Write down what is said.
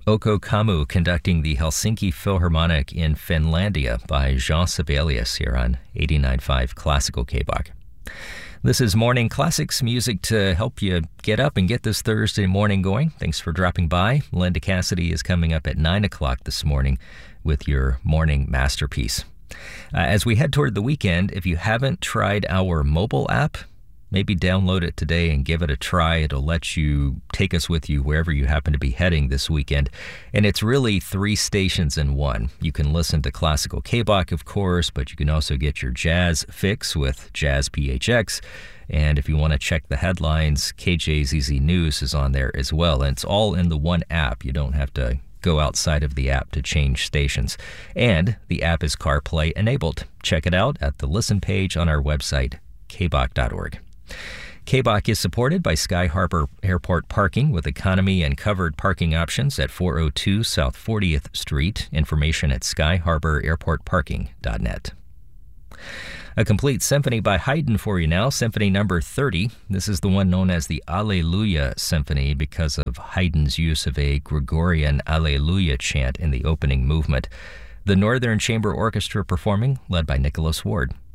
Oko Kamu conducting the Helsinki Philharmonic in Finlandia by Jean Sibelius here on 89.5 Classical KBOC. This is Morning Classics, music to help you get up and get this Thursday morning going. Thanks for dropping by. Linda Cassidy is coming up at 9 o'clock this morning with your morning masterpiece. As we head toward the weekend, if you haven't tried our mobile app, maybe download it today and give it a try. It'll let you take us with you wherever you happen to be heading this weekend. And it's really 3 stations in one. You can listen to Classical KBOC, of course, but you can also get your jazz fix with Jazz PHX. And if you want to check the headlines, KJZZ News is on there as well. And it's all in the one app. You don't have to go outside of the app to change stations. And the app is CarPlay enabled. Check it out at the listen page on our website, kbok.org. KBOC is supported by Sky Harbor Airport Parking with economy and covered parking options at 402 South 40th Street. Information at skyharbor.airportparking.net. A complete symphony by Haydn for you now, Symphony number 30. This is the one known as the Alleluia Symphony because of Haydn's use of a Gregorian Alleluia chant in the opening movement. The Northern Chamber Orchestra performing, led by Nicholas Ward.